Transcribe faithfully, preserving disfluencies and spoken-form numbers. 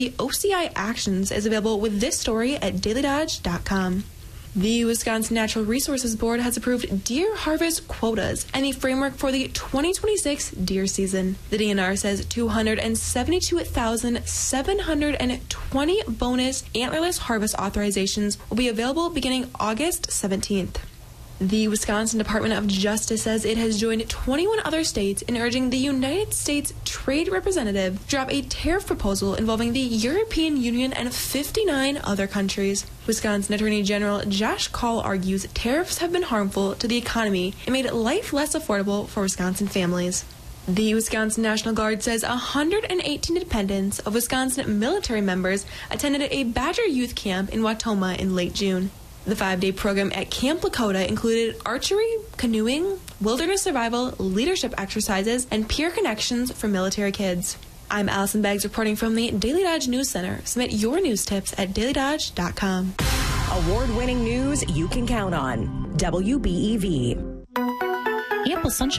The O C I Actions is available with this story at daily dodge dot com. The Wisconsin Natural Resources Board has approved deer harvest quotas and the framework for the twenty twenty-six deer season. The D N R says two hundred seventy-two thousand seven hundred twenty bonus antlerless harvest authorizations will be available beginning August seventeenth. The Wisconsin Department of Justice says it has joined twenty-one other states in urging the United States Trade Representative to drop a tariff proposal involving the European Union and fifty-nine other countries. Wisconsin Attorney General Josh Kaul argues tariffs have been harmful to the economy and made life less affordable for Wisconsin families. The Wisconsin National Guard says one hundred eighteen dependents of Wisconsin military members attended a Badger Youth Camp in Wautoma in late June. The five-day program at Camp Lakota included archery, canoeing, wilderness survival, leadership exercises, and peer connections for military kids. I'm Allison Beggs reporting from the Daily Dodge News Center. Submit your news tips at daily dodge dot com. Award-winning news you can count on. W B E V. Ample sunshine.